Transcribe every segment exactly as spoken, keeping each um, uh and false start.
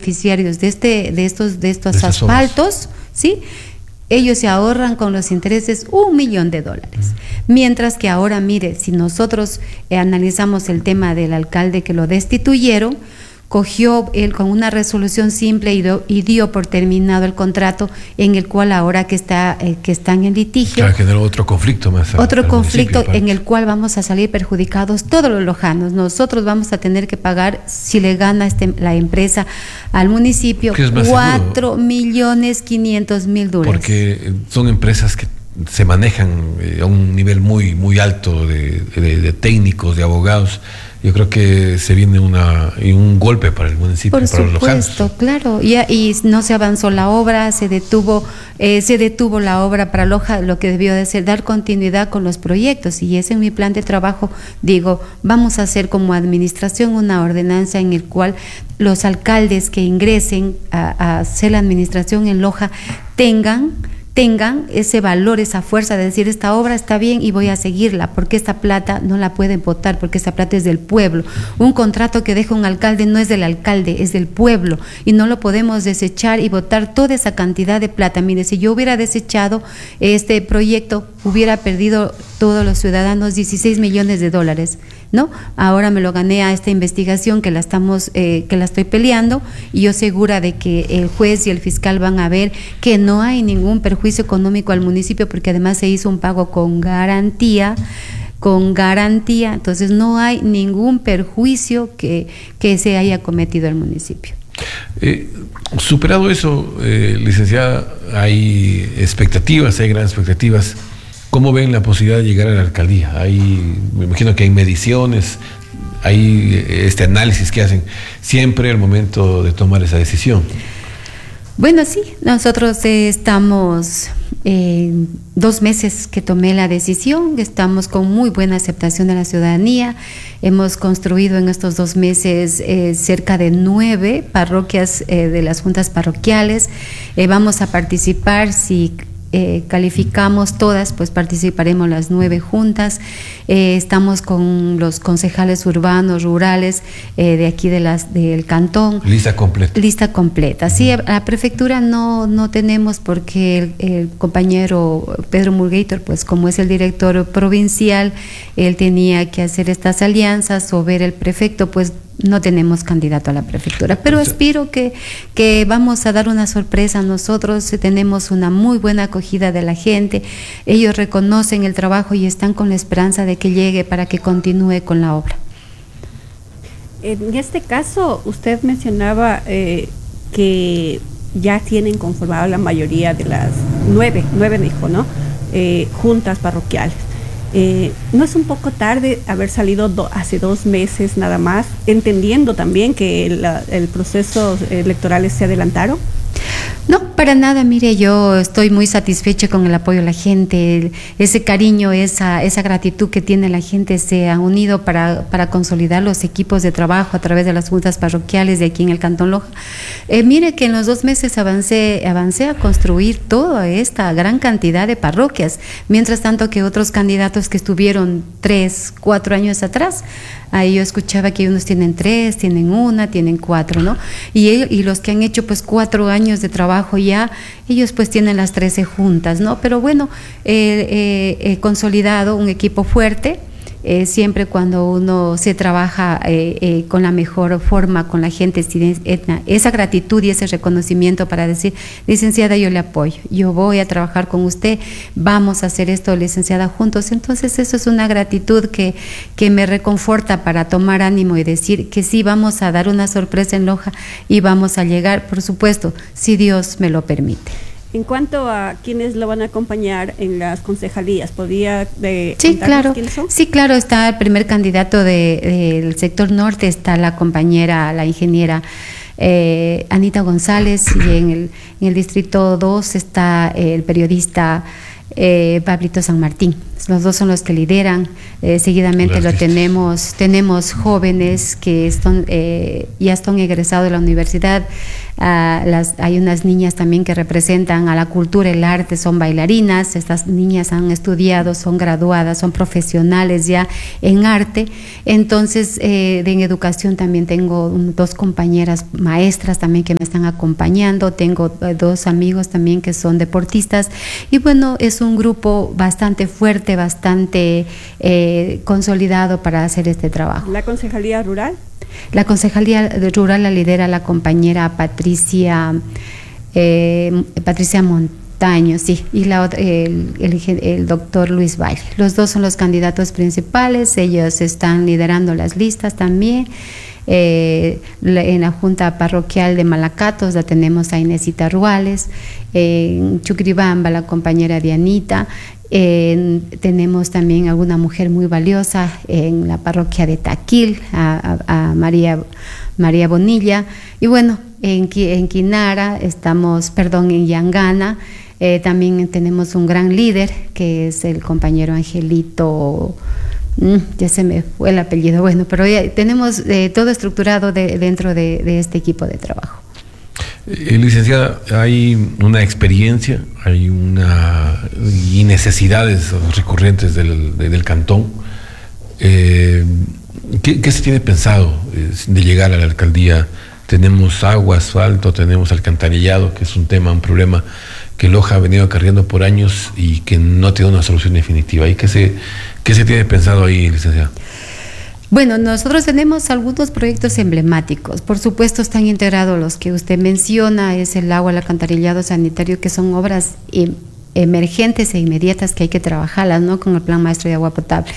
beneficiarios de este, de estos, de estos de asfaltos, ¿sí? Ellos se ahorran con los intereses un millón de dólares. Mm. Mientras que ahora, mire, si nosotros eh, analizamos el tema del alcalde que lo destituyeron, cogió él con una resolución simple y dio, y dio por terminado el contrato, en el cual ahora que está eh, que están en litigio, claro, generó otro conflicto más a, otro al conflicto municipio, en el cual vamos a salir perjudicados todos los lojanos. Nosotros vamos a tener que pagar, si le gana este, la empresa al municipio, cuatro millones quinientos mil dólares, porque son empresas que se manejan eh, a un nivel muy muy alto de, de, de técnicos, de abogados. Yo creo que se viene una un golpe para el municipio, por para los lojanos. Por supuesto, claro, y, y no se avanzó la obra, se detuvo, eh, se detuvo la obra para Loja, lo que debió de ser dar continuidad con los proyectos, y ese es mi plan de trabajo. Digo, vamos a hacer como administración una ordenanza en el cual los alcaldes que ingresen a, a hacer la administración en Loja tengan tengan ese valor, esa fuerza de decir, esta obra está bien y voy a seguirla, porque esta plata no la pueden votar, porque esta plata es del pueblo. Un contrato que deja un alcalde no es del alcalde, es del pueblo, y no lo podemos desechar y votar toda esa cantidad de plata. Mire, si yo hubiera desechado este proyecto, hubiera perdido todos los ciudadanos dieciséis millones de dólares, ¿no? Ahora me lo gané a esta investigación que la estamos, eh, que la estoy peleando, y yo segura de que el juez y el fiscal van a ver que no hay ningún perjuicio económico al municipio, porque además se hizo un pago con garantía, con garantía, entonces no hay ningún perjuicio que, que se haya cometido al municipio. Eh, superado eso, eh, licenciada, hay expectativas, hay grandes expectativas. ¿Cómo ven la posibilidad de llegar a la alcaldía? Hay, me imagino que hay mediciones, hay este análisis que hacen siempre al momento de tomar esa decisión. Bueno, sí, nosotros eh, estamos eh, dos meses que tomé la decisión, estamos con muy buena aceptación de la ciudadanía. Hemos construido en estos dos meses eh, cerca de nueve parroquias eh, de las juntas parroquiales. Eh, vamos a participar, si Eh, calificamos todas, pues participaremos las nueve juntas. Eh, estamos con los concejales urbanos, rurales, eh, de aquí de las del cantón. Lista completa. Lista completa. Sí, a la prefectura no, no tenemos, porque el, el compañero Pedro Murguitor, pues como es el director provincial, él tenía que hacer estas alianzas, o ver el prefecto, pues no tenemos candidato a la prefectura, pero aspiro que, que vamos a dar una sorpresa. Nosotros tenemos una muy buena acogida de la gente, ellos reconocen el trabajo y están con la esperanza de que llegue para que continúe con la obra. En este caso, usted mencionaba eh, que ya tienen conformado la mayoría de las nueve, nueve dijo, ¿no? Eh, juntas parroquiales. Eh, ¿No es un poco tarde haber salido do, hace dos meses nada más, entendiendo también que el, el proceso electoral se adelantaron? No, para nada. Mire, yo estoy muy satisfecha con el apoyo de la gente, ese cariño, esa, esa gratitud que tiene la gente. Se ha unido para, para consolidar los equipos de trabajo a través de las juntas parroquiales de aquí en el Cantón Loja. Eh, mire que en los dos meses avancé, avancé a construir toda esta gran cantidad de parroquias, mientras tanto que otros candidatos que estuvieron tres, cuatro años atrás, ahí yo escuchaba que unos tienen tres, tienen una, tienen cuatro, ¿no? Y, y los que han hecho pues cuatro años de trabajo ya, ellos pues tienen las trece juntas, ¿no? Pero bueno, eh, eh, eh, consolidado un equipo fuerte. Eh, siempre cuando uno se trabaja eh, eh, con la mejor forma, con la gente, esa gratitud y ese reconocimiento para decir, licenciada, yo le apoyo, yo voy a trabajar con usted, vamos a hacer esto, licenciada, juntos. Entonces eso es una gratitud que, que me reconforta para tomar ánimo y decir que sí, vamos a dar una sorpresa en Loja y vamos a llegar, por supuesto, si Dios me lo permite. En cuanto a quienes lo van a acompañar en las concejalías, ¿podría de sí, claro, quiénes son? Sí, claro, está el primer candidato de, del sector norte, está la compañera, la ingeniera eh, Anita González, y en el, en el distrito dos está el periodista eh, Pablito San Martín. los dos son los que lideran. Eh, seguidamente Las lo listas. tenemos, tenemos jóvenes que están, eh, ya están egresados de la universidad. Uh, las, hay unas niñas también que representan a la cultura, el arte, son bailarinas. Estas niñas han estudiado, son graduadas, son profesionales ya en arte. Entonces, eh, en educación también tengo un, dos compañeras maestras también que me están acompañando. Tengo eh, dos amigos también que son deportistas. Y bueno, es un grupo bastante fuerte, bastante eh, consolidado para hacer este trabajo. ¿La Concejalía Rural? La Concejalía Rural la lidera la compañera Patricia eh, Patricia Montaño, sí, y la otra, el, el, el doctor Luis Valle. Los dos son los candidatos principales, ellos están liderando las listas también. Eh, la, en la Junta Parroquial de Malacatos la tenemos a Inesita Ruales, eh, en Chuquiribamba la compañera Dianita. Eh, tenemos también alguna mujer muy valiosa en la parroquia de Taquil, a, a, a María, María Bonilla. Y bueno, en, en Quinara estamos, perdón, en Yangana, eh, también tenemos un gran líder que es el compañero Angelito, mm, ya se me fue el apellido, bueno, pero ya tenemos eh, todo estructurado de, dentro de, de este equipo de trabajo. Eh, licenciada, hay una experiencia, hay una y necesidades recurrentes del, de, del cantón. Eh, ¿qué, ¿Qué se tiene pensado eh, de llegar a la alcaldía? Tenemos agua, asfalto, tenemos alcantarillado, que es un tema, un problema que Loja ha venido acarreando por años y que no tiene una solución definitiva. ¿Y qué se, qué se tiene pensado ahí, licenciada? Bueno, nosotros tenemos algunos proyectos emblemáticos. Por supuesto están integrados los que usted menciona, es el agua, el alcantarillado sanitario, que son obras em, emergentes e inmediatas que hay que trabajarlas, ¿no? Con el Plan Maestro de Agua Potable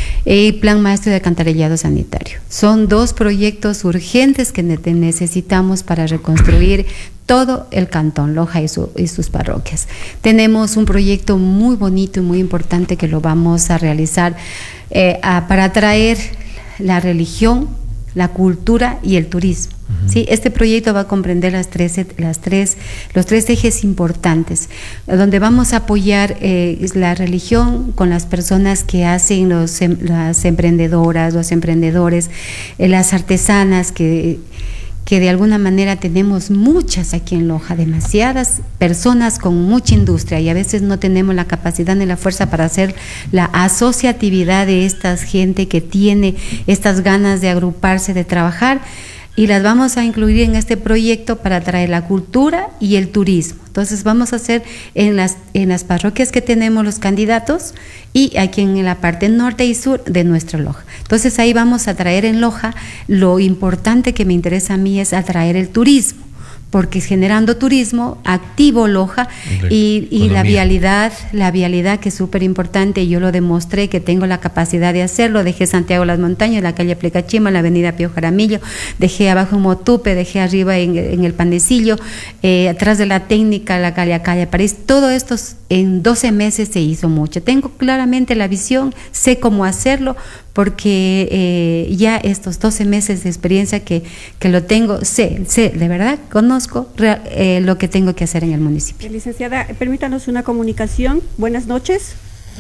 y Plan Maestro de Alcantarillado Sanitario. Son dos proyectos urgentes que ne- necesitamos para reconstruir todo el Cantón Loja y, su, y sus parroquias. Tenemos un proyecto muy bonito y muy importante que lo vamos a realizar eh, a, para atraer la religión, la cultura y el turismo. Uh-huh. ¿Sí? Este proyecto va a comprender las tres, las tres, los tres ejes importantes, donde vamos a apoyar eh, la religión con las personas que hacen los, las emprendedoras, los emprendedores, eh, las artesanas que que de alguna manera tenemos muchas aquí en Loja, demasiadas personas con mucha industria y a veces no tenemos la capacidad ni la fuerza para hacer la asociatividad de esta gente que tiene estas ganas de agruparse, de trabajar, y las vamos a incluir en este proyecto para atraer la cultura y el turismo. Entonces vamos a hacer en las, en las parroquias que tenemos los candidatos y aquí en la parte norte y sur de nuestra Loja. Entonces ahí vamos a traer en Loja, lo importante que me interesa a mí es atraer el turismo, porque generando turismo activo Loja y, y la vialidad, la vialidad que es súper importante, yo lo demostré que tengo la capacidad de hacerlo. Dejé Santiago Las Montañas, la calle Plecachima, la avenida Pío Jaramillo, dejé abajo en Motupe, dejé arriba en, en el Pandecillo, eh, atrás de la técnica, la calle Calle París. Todo esto en doce meses se hizo mucho. Tengo claramente la visión, sé cómo hacerlo, porque eh, ya estos doce meses de experiencia que, que lo tengo, sé, sé, de verdad, conozco real, eh, lo que tengo que hacer en el municipio. Licenciada, permítanos una comunicación. Buenas noches.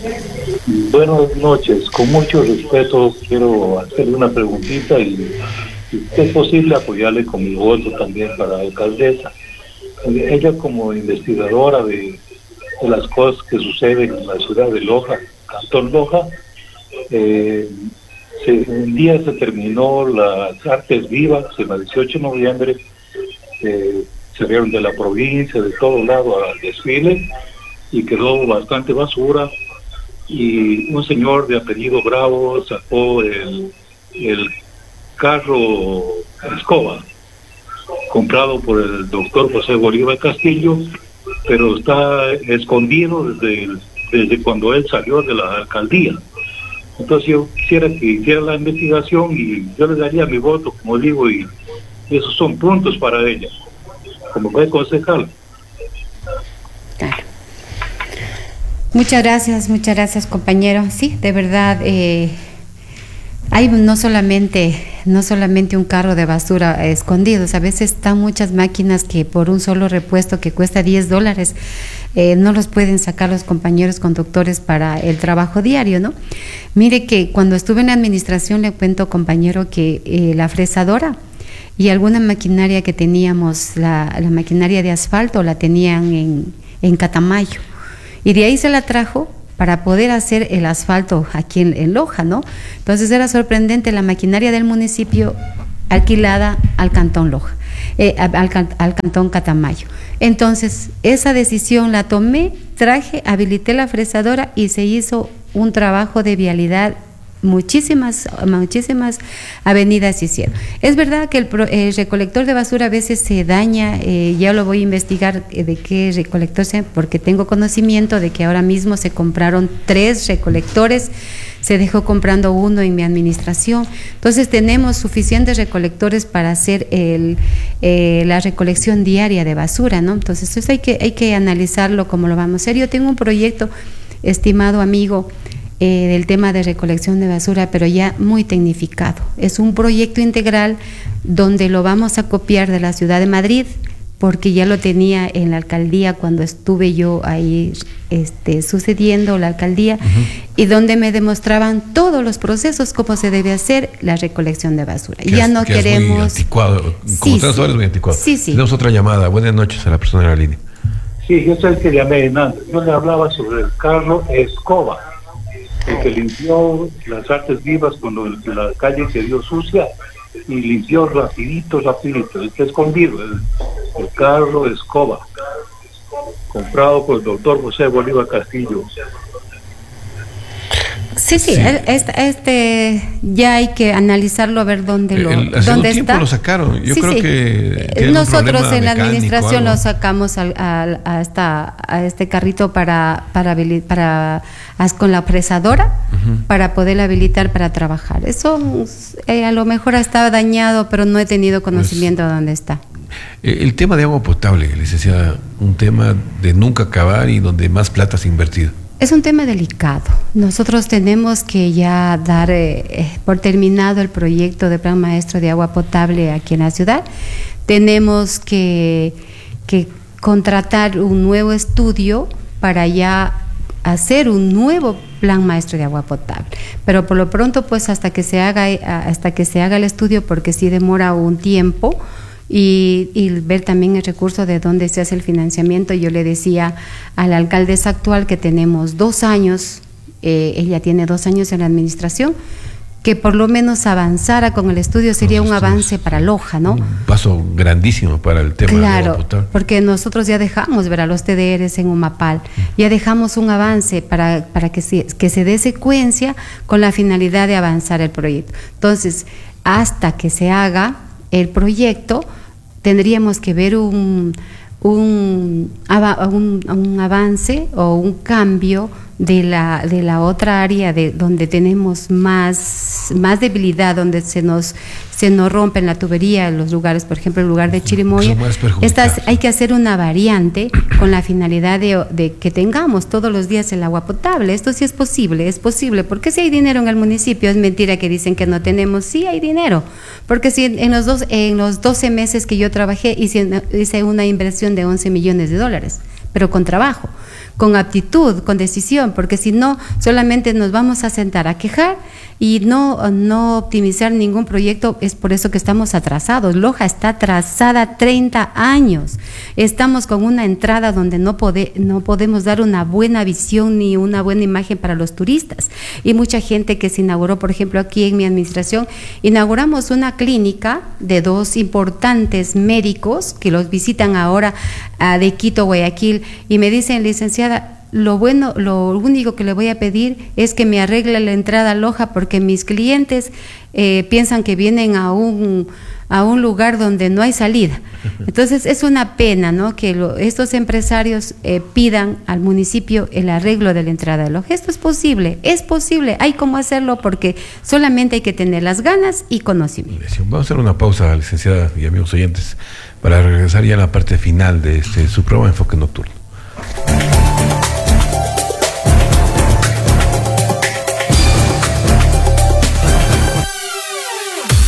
Buenas noches. Con mucho respeto quiero hacerle una preguntita y si es posible apoyarle con mi voto también para la alcaldesa. Ella como investigadora de, de las cosas que suceden en la ciudad de Loja, Cantón Loja, Eh, se, un día se terminó las artes vivas, en la dieciocho de noviembre, eh, se vieron de la provincia, de todo lado al desfile, y quedó bastante basura, y un señor de apellido Bravo sacó el, el carro escoba, comprado por el doctor José Bolívar Castillo, pero está escondido desde, el, desde cuando él salió de la alcaldía. Entonces yo quisiera que hiciera la investigación y yo le daría mi voto, como digo, y, y esos son puntos para ella, como fue concejal. Claro. Muchas gracias, muchas gracias, compañero. Sí, de verdad, eh, Hay no solamente, no solamente un carro de basura escondido, a veces están muchas máquinas que por un solo repuesto que cuesta diez dólares, eh, no los pueden sacar los compañeros conductores para el trabajo diario, ¿no? Mire que cuando estuve en la administración, le cuento, compañero, que eh, la fresadora y alguna maquinaria que teníamos, la, la maquinaria de asfalto, la tenían en, en Catamayo, y de ahí se la trajo para poder hacer el asfalto aquí en, en Loja, ¿no? Entonces era sorprendente la maquinaria del municipio alquilada al Cantón Loja, eh, al, al Cantón Catamayo. Entonces esa decisión la tomé, traje, habilité la fresadora y se hizo un trabajo de vialidad. Muchísimas, muchísimas avenidas hicieron. Es verdad que el, pro, el recolector de basura a veces se daña, eh, ya lo voy a investigar eh, de qué recolector sea, porque tengo conocimiento de que ahora mismo se compraron tres recolectores, se dejó comprando uno en mi administración. Entonces tenemos suficientes recolectores para hacer el, eh, la recolección diaria de basura, ¿no? Entonces eso hay que, hay que analizarlo como lo vamos a hacer. Yo tengo un proyecto, estimado amigo, Eh, del tema de recolección de basura, pero ya muy tecnificado. Es un proyecto integral donde lo vamos a copiar de la ciudad de Madrid, porque ya lo tenía en la alcaldía cuando estuve yo ahí este, sucediendo la alcaldía, uh-huh. y donde me demostraban todos los procesos, cómo se debe hacer la recolección de basura. Que ya es, no que queremos... Es muy anticuado, como sí, sí. es muy anticuado. Sí, sí. Tenemos otra llamada. Buenas noches a la persona en la línea. Sí, yo soy el que llamé antes. Yo le hablaba sobre el Carlos Escoba, el que limpió las artes vivas cuando la calle quedó sucia y limpió rapidito, rapidito, está escondido, el, el Carlos Escoba, comprado por el doctor José Bolívar Castillo. Sí, sí, sí. Este, este ya hay que analizarlo, a ver dónde lo el, hace dónde un tiempo está. lo sacaron. Yo sí, creo sí. que nosotros en la administración lo sacamos al, al, a esta a este carrito para para para, para con la fresadora, uh-huh. para poder habilitar para trabajar. Eso eh, a lo mejor estaba dañado, pero no he tenido conocimiento pues, de dónde está. El tema de agua potable, licenciada, un tema de nunca acabar y donde más plata se ha invertido. Es un tema delicado. Nosotros tenemos que ya dar eh, por terminado el proyecto de Plan Maestro de Agua Potable aquí en la ciudad. Tenemos que, que contratar un nuevo estudio para ya hacer un nuevo Plan Maestro de Agua Potable. Pero por lo pronto, pues hasta que se haga, hasta que se haga el estudio, porque sí demora un tiempo, Y, y ver también el recurso de dónde se hace el financiamiento. Yo le decía a la alcaldesa actual que tenemos dos años, eh, ella tiene dos años en la administración, que por lo menos avanzara con el estudio, sería Los un estudios. avance para Loja, ¿no? Un paso grandísimo para el tema claro, de agua potable. Porque nosotros ya dejamos ver a los T D Rs en Humapal, ya dejamos un avance para, para que, se, que se dé secuencia con la finalidad de avanzar el proyecto. Entonces, hasta que se haga el proyecto, tendríamos que ver un, un, un, un avance o un cambio de la, de la otra área de donde tenemos más, más debilidad, donde se nos, se nos rompen la tubería en los lugares, por ejemplo, el lugar de Chirimoya. Estas, hay que hacer una variante con la finalidad de, de que tengamos todos los días el agua potable. Esto sí es posible, es posible, porque si hay dinero en el municipio, es mentira que dicen que no tenemos, sí hay dinero, porque si en los, dos, en los doce meses que yo trabajé hice, hice una inversión de once millones de dólares, pero con trabajo, con aptitud, con decisión, porque si no, solamente nos vamos a sentar a quejar y no, no optimizar ningún proyecto. Es por eso que estamos atrasados. Loja está atrasada treinta años. Estamos con una entrada donde no, pode, no podemos dar una buena visión ni una buena imagen para los turistas. Y mucha gente que se inauguró, por ejemplo, aquí en mi administración, inauguramos una clínica de dos importantes médicos que los visitan ahora uh, de Quito, Guayaquil, y me dicen, licenciada, lo bueno, lo único que le voy a pedir es que me arregle la entrada a Loja, porque mis clientes eh, piensan que vienen a un a un lugar donde no hay salida. Entonces es una pena, ¿no?, que lo, estos empresarios eh, pidan al municipio el arreglo de la entrada a Loja. Esto es posible, es posible, hay cómo hacerlo, porque solamente hay que tener las ganas y conocimiento. Vamos a hacer una pausa, licenciada y amigos oyentes, para regresar ya a la parte final de este su programa Enfoque Nocturno.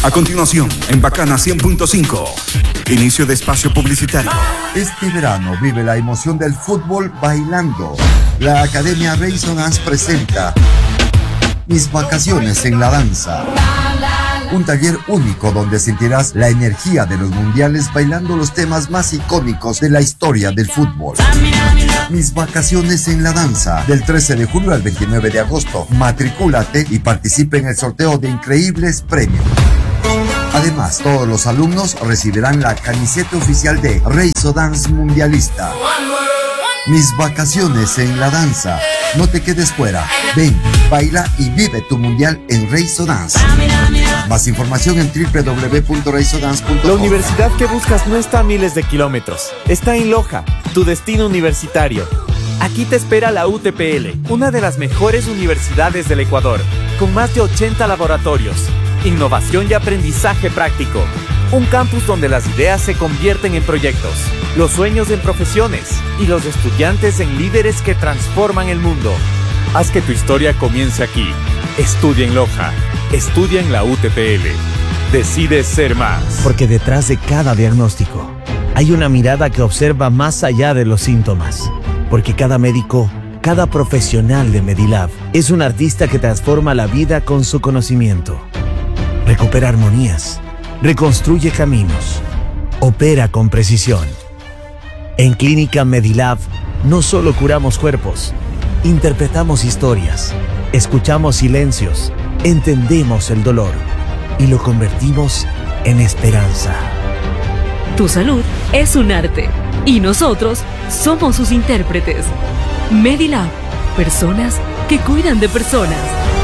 A continuación, en Bacana cien punto cinco, inicio de espacio publicitario. Este verano vive la emoción del fútbol bailando. La Academia Resonance presenta Mis vacaciones en la danza. Un taller único donde sentirás la energía de los mundiales bailando los temas más icónicos de la historia del fútbol. Mis vacaciones en la danza, del trece de julio al veintinueve de agosto. Matricúlate y participa en el sorteo de increíbles premios. Además, todos los alumnos recibirán la camiseta oficial de Reizo Dance Mundialista. Mis vacaciones en la danza. No te quedes fuera. Ven, baila y vive tu mundial en Reizo Dance. Más información en doble u doble u doble u punto reizo dance punto com. La universidad que buscas no está a miles de kilómetros. Está en Loja, tu destino universitario. Aquí te espera la U T P L, una de las mejores universidades del Ecuador, con más de ochenta laboratorios, innovación y aprendizaje práctico. Un campus donde las ideas se convierten en proyectos, los sueños en profesiones y los estudiantes en líderes que transforman el mundo. Haz que tu historia comience aquí. Estudia en Loja. Estudia en la U T P L. Decide ser más. Porque detrás de cada diagnóstico hay una mirada que observa más allá de los síntomas. Porque cada médico, cada profesional de Medilab es un artista que transforma la vida con su conocimiento. Recupera armonías, reconstruye caminos, opera con precisión. En Clínica Medilab no solo curamos cuerpos, interpretamos historias, escuchamos silencios, entendemos el dolor y lo convertimos en esperanza. Tu salud es un arte y nosotros somos sus intérpretes. Medilab, personas que cuidan de personas.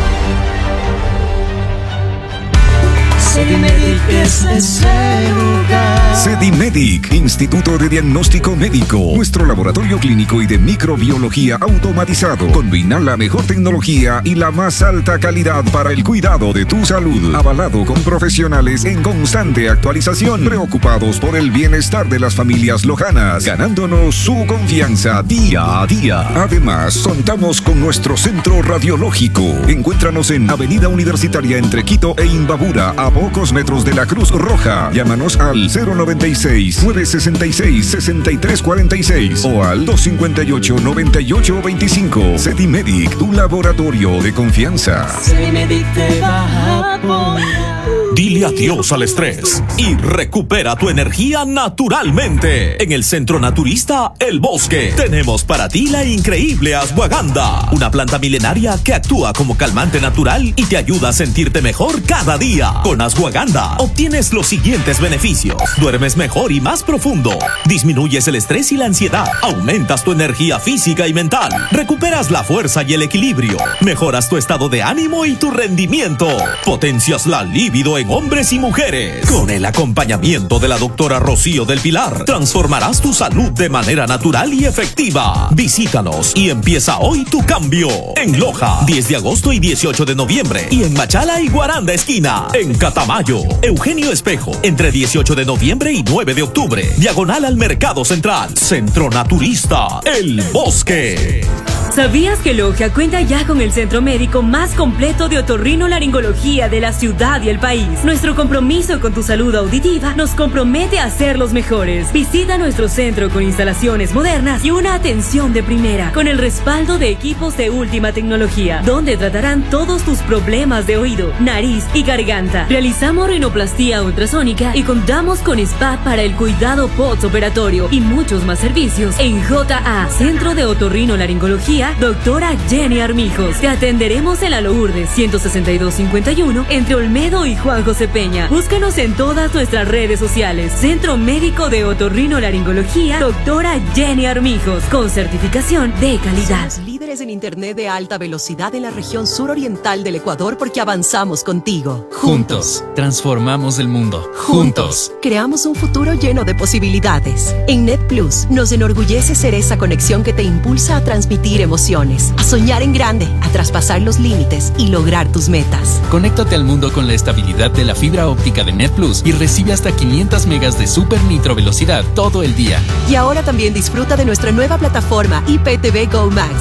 Sedimedic es ese lugar. Sedimedic, Instituto de Diagnóstico Médico. Nuestro laboratorio clínico y de microbiología automatizado combina la mejor tecnología y la más alta calidad para el cuidado de tu salud. Avalado con profesionales en constante actualización, preocupados por el bienestar de las familias lojanas, ganándonos su confianza día a día. Además, contamos con nuestro centro radiológico. Encuéntranos en Avenida Universitaria entre Quito e Imbabura, a pocos metros de la Cruz Roja. Llámanos al cero noventa y seis, nueve sesenta y seis, sesenta y tres cuarenta y seis o al dos cincuenta y ocho, noventa y ocho veinticinco. Sedimedic, tu laboratorio de confianza. Sedimedic te va a apoyar. Dile adiós al estrés y recupera tu energía naturalmente. En el Centro Naturista El Bosque tenemos para ti la increíble ashwagandha, una planta milenaria que actúa como calmante natural y te ayuda a sentirte mejor cada día. Con ashwagandha obtienes los siguientes beneficios: duermes mejor y más profundo, disminuyes el estrés y la ansiedad, aumentas tu energía física y mental, recuperas la fuerza y el equilibrio, mejoras tu estado de ánimo y tu rendimiento, potencias la libido en hombres y mujeres. Con el acompañamiento de la doctora Rocío del Pilar, transformarás tu salud de manera natural y efectiva. Visítanos y empieza hoy tu cambio. En Loja, diez de agosto y dieciocho de noviembre. Y en Machala y Guaranda esquina. En Catamayo, Eugenio Espejo, entre dieciocho de noviembre y nueve de octubre. Diagonal al Mercado Central. Centro Naturista El Bosque. ¿Sabías que Loja cuenta ya con el centro médico más completo de otorrinolaringología de la ciudad y el país? Nuestro compromiso con tu salud auditiva nos compromete a ser los mejores. Visita nuestro centro con instalaciones modernas y una atención de primera, con el respaldo de equipos de última tecnología, donde tratarán todos tus problemas de oído, nariz y garganta. Realizamos rinoplastía ultrasónica y contamos con spa para el cuidado postoperatorio y muchos más servicios en J A, Centro de Otorrinolaringología Doctora Jenny Armijos. Te atenderemos en la Lourdes ciento sesenta y dos cincuenta y uno entre Olmedo y Juan José Peña. Búscanos en todas nuestras redes sociales. Centro Médico de Otorrinolaringología Doctora Jenny Armijos, con certificación de calidad. Somos líderes en internet de alta velocidad en la región suroriental del Ecuador porque avanzamos contigo. Juntos transformamos el mundo. Juntos creamos un futuro lleno de posibilidades. En NetPlus nos enorgullece ser esa conexión que te impulsa a transmitir emociones, a soñar en grande, a traspasar los límites y lograr tus metas. Conéctate al mundo con la estabilidad de la fibra óptica de NetPlus y recibe hasta quinientas megas de super nitro velocidad todo el día. Y ahora también disfruta de nuestra nueva plataforma I P T V Go Max con las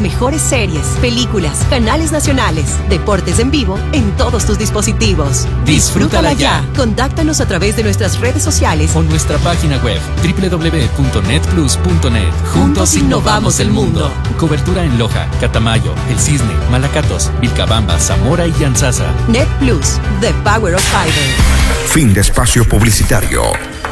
mejores series, películas, canales nacionales, deportes en vivo en todos tus dispositivos. Disfrútala ya. Contáctanos a través de nuestras redes sociales o nuestra página web doble u doble u doble u punto net plus punto net. Juntos innovamos el mundo. Cobertura en Loja, Catamayo, El Cisne, Malacatos, Vilcabamba, Zamora y Yanzasa. Net Plus, the power of fiber. Fin de espacio publicitario.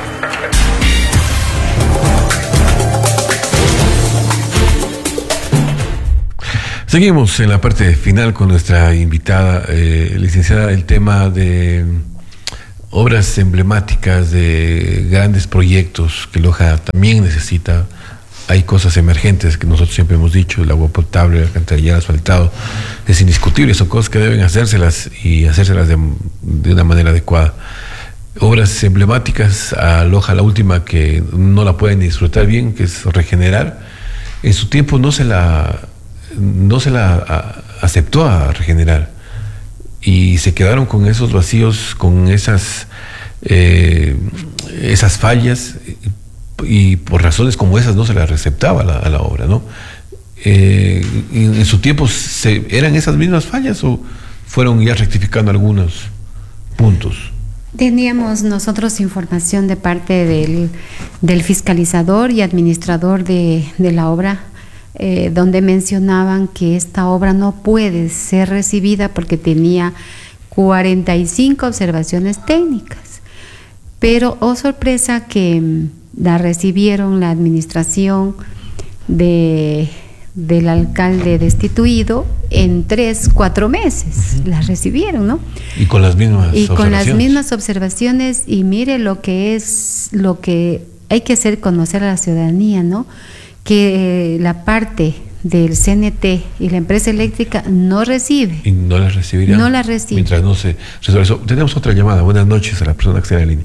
Seguimos en la parte final con nuestra invitada, eh, licenciada, el tema de obras emblemáticas, de grandes proyectos que Loja también necesita. Hay cosas emergentes que nosotros siempre hemos dicho, el agua potable, el alcantarillado, el asfaltado, es indiscutible, son cosas que deben hacérselas y hacérselas de, de una manera adecuada. Obras emblemáticas, a Loja la última que no la pueden disfrutar bien, que es Regenerar. En su tiempo no se la... no se la a, aceptó a Regenerar y se quedaron con esos vacíos, con esas eh, esas fallas, y por razones como esas no se la aceptaba a la, a la obra, ¿no? Eh, en, en su tiempo se, ¿eran esas mismas fallas o fueron ya rectificando algunos puntos? Teníamos nosotros información de parte del, del fiscalizador y administrador de, de la obra, Eh, donde mencionaban que esta obra no puede ser recibida porque tenía cuarenta y cinco observaciones técnicas, pero oh sorpresa que mm, la recibieron la administración de, del alcalde destituido en tres, cuatro meses, uh-huh. La recibieron, ¿no? Y con las mismas y observaciones. con las mismas observaciones, y mire lo que es, lo que hay que hacer conocer a la ciudadanía, ¿no? Que la parte del C N T y la empresa eléctrica no recibe. Y no la recibirán. No la recibe. Mientras no se resuelve eso. Tenemos otra llamada. Buenas noches a la persona que está en la línea.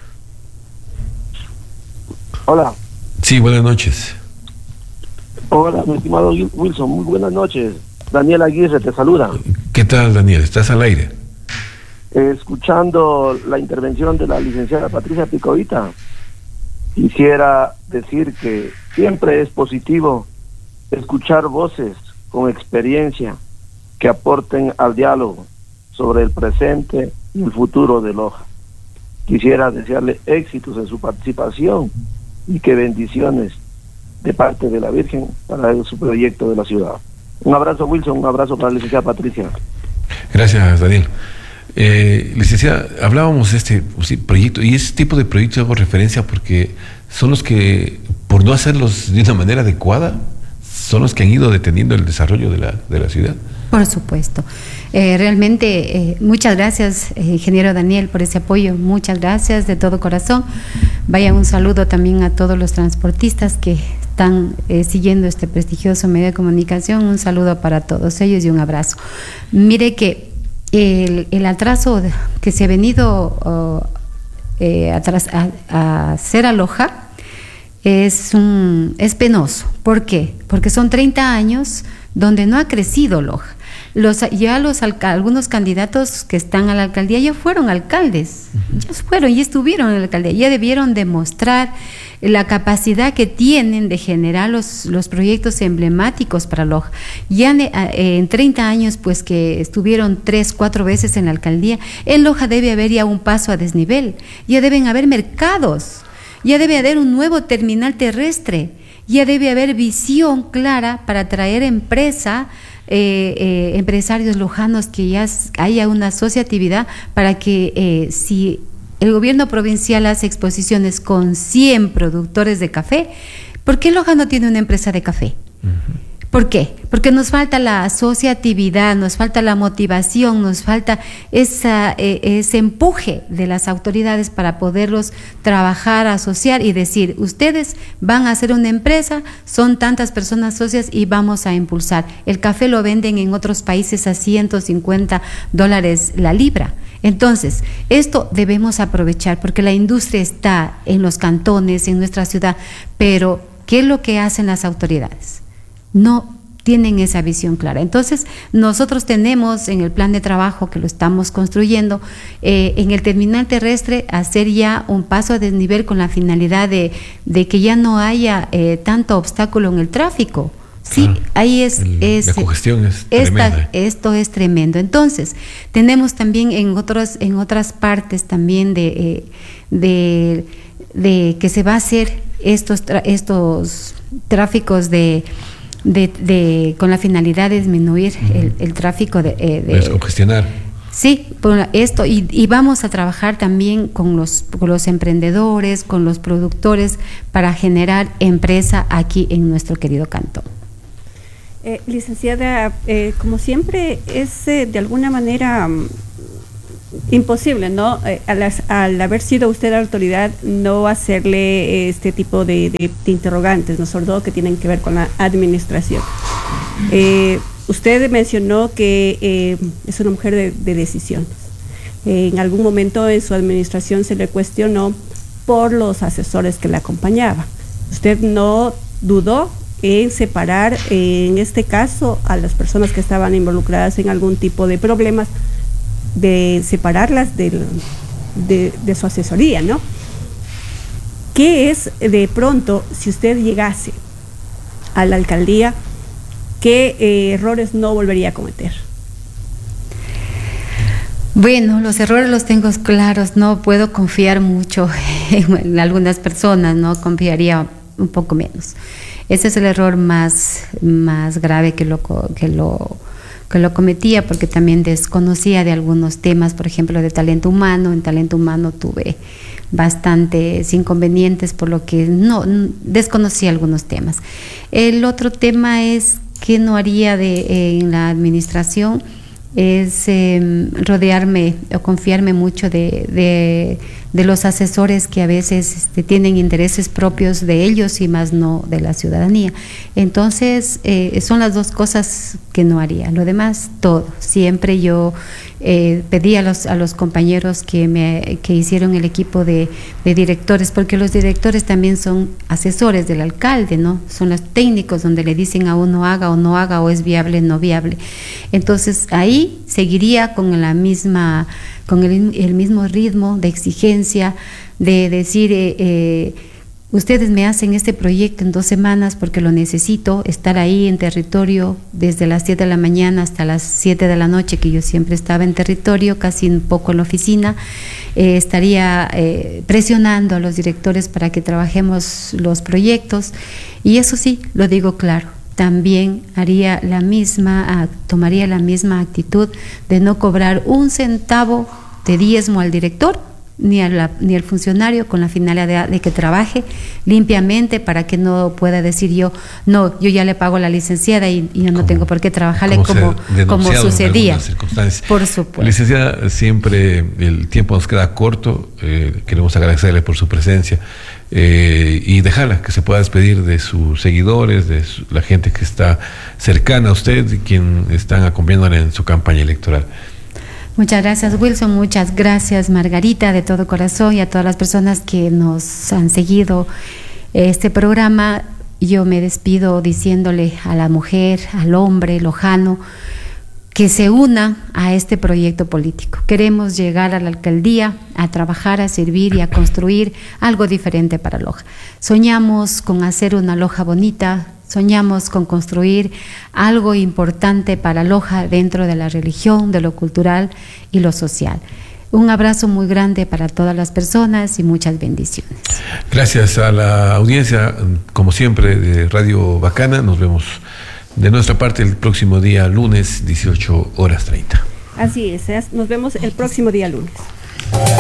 Hola. Sí, buenas noches. Hola, mi estimado Wilson. Muy buenas noches. Daniel Aguirre te saluda. ¿Qué tal, Daniel? ¿Estás al aire? Eh, escuchando la intervención de la licenciada Patricia Picovita, quisiera decir que siempre es positivo escuchar voces con experiencia que aporten al diálogo sobre el presente y el futuro de Loja. Quisiera desearle éxitos en su participación y que bendiciones de parte de la Virgen para su proyecto de la ciudad. Un abrazo, Wilson, un abrazo para la licenciada Patricia. Gracias, Daniel. Eh, licenciada, hablábamos de este sí, proyecto, y ese tipo de proyectos hago referencia porque son los que, por no hacerlos de una manera adecuada, son los que han ido deteniendo el desarrollo de la, de la ciudad. Por supuesto. Eh, realmente, eh, muchas gracias, eh, ingeniero Daniel, por ese apoyo. Muchas gracias de todo corazón. Vaya un saludo también a todos los transportistas que están eh, siguiendo este prestigioso medio de comunicación. Un saludo para todos ellos y un abrazo. Mire que el, el atraso que se ha venido uh, eh, atras, a, a hacer a Loja es, un, es penoso. ¿Por qué? Porque son treinta años donde no ha crecido Loja. Los, ya los algunos candidatos que están a la alcaldía ya fueron alcaldes, uh-huh. ya fueron y estuvieron en la alcaldía, ya debieron demostrar la capacidad que tienen de generar los, los proyectos emblemáticos para Loja. Ya en, en treinta años, pues que estuvieron tres, cuatro veces en la alcaldía, en Loja debe haber ya un paso a desnivel, ya deben haber mercados, ya debe haber un nuevo terminal terrestre, ya debe haber visión clara para atraer empresa, eh, eh, empresarios lojanos, que ya haya una asociatividad para que eh, si el gobierno provincial hace exposiciones con cien productores de café, ¿por qué Loja no tiene una empresa de café? Uh-huh. ¿Por qué? Porque nos falta la asociatividad, nos falta la motivación, nos falta esa, eh, ese empuje de las autoridades para poderlos trabajar, asociar y decir, ustedes van a hacer una empresa, son tantas personas socias y vamos a impulsar. El café lo venden en otros países a ciento cincuenta dólares la libra. Entonces, esto debemos aprovechar porque la industria está en los cantones, en nuestra ciudad, pero ¿qué es lo que hacen las autoridades? No tienen esa visión clara. Entonces, nosotros tenemos en el plan de trabajo que lo estamos construyendo, eh, en el terminal terrestre, hacer ya un paso a desnivel con la finalidad de, de que ya no haya eh, tanto obstáculo en el tráfico. Sí, claro. ahí es, El, es la congestión es esta, tremenda. Esto es tremendo. Entonces, tenemos también en otros, en otras partes también de, eh, de, de que se va a hacer estos, tra estos tráficos de, de, de con la finalidad de disminuir uh-huh. el, el tráfico de, eh, de descongestionar. Sí, por esto, y, y vamos a trabajar también con los, con los emprendedores, con los productores, para generar empresa aquí en nuestro querido cantón. Eh, licenciada, eh, como siempre, es eh, de alguna manera um, imposible, ¿no? Eh, al, al haber sido usted la autoridad, no hacerle este tipo de, de, de interrogantes, ¿no? Sobre todo que tienen que ver con la administración. Eh, usted mencionó que eh, es una mujer de, de decisiones. Eh, en algún momento en su administración se le cuestionó por los asesores que la acompañaban. Usted no dudó en separar, eh, en este caso, a las personas que estaban involucradas en algún tipo de problemas, de separarlas de, de, de su asesoría, ¿no? ¿Qué es, de pronto, si usted llegase a la alcaldía, qué eh, errores no volvería a cometer? Bueno, los errores los tengo claros, no puedo confiar mucho en, en algunas personas, no confiaría un poco menos. Ese es el error más, más grave que lo, que, lo, que lo cometía, porque también desconocía de algunos temas, por ejemplo, de talento humano. En talento humano tuve bastantes inconvenientes, por lo que no desconocía algunos temas. El otro tema es que no haría de, eh, en la administración, es eh, rodearme o confiarme mucho de, de, de los asesores que a veces este, tienen intereses propios de ellos y más no de la ciudadanía. Entonces, eh, son las dos cosas que no haría. Lo demás, todo. Siempre yo eh, pedí a los, a los compañeros que, me, que hicieron el equipo de, de directores, porque los directores también son asesores del alcalde, ¿no? Son los técnicos donde le dicen a uno haga o no haga, o es viable o no viable. Entonces, ahí seguiría con la misma, con el, el mismo ritmo de exigencia, de decir, eh, eh, ustedes me hacen este proyecto en dos semanas porque lo necesito, estar ahí en territorio desde las siete de la mañana hasta las siete de la noche, que yo siempre estaba en territorio, casi un poco en la oficina. Eh, estaría eh, presionando a los directores para que trabajemos los proyectos, y eso sí, lo digo claro. También haría la misma, tomaría la misma actitud de no cobrar un centavo de diezmo al director ni, a la, ni al funcionario, con la finalidad de, de que trabaje limpiamente, para que no pueda decir yo, no, yo ya le pago a la licenciada y, y yo no como, tengo por qué trabajarle como, como sucedía. Por supuesto. Licenciada, siempre el tiempo nos queda corto, eh, queremos agradecerle por su presencia. Eh, y dejarla que se pueda despedir de sus seguidores, de su, la gente que está cercana a usted y quien están acompañándole en su campaña electoral. Muchas gracias, Wilson, muchas gracias, Margarita, de todo corazón, y a todas las personas que nos han seguido este programa. Yo me despido diciéndole a la mujer, al hombre lojano, que se una a este proyecto político. Queremos llegar a la alcaldía a trabajar, a servir y a construir algo diferente para Loja. Soñamos con hacer una Loja bonita, soñamos con construir algo importante para Loja dentro de la religión, de lo cultural y lo social. Un abrazo muy grande para todas las personas y muchas bendiciones. Gracias a la audiencia, como siempre, de Radio Bacana. Nos vemos de nuestra parte el próximo día lunes, dieciocho horas treinta. Así es, nos vemos el próximo día lunes.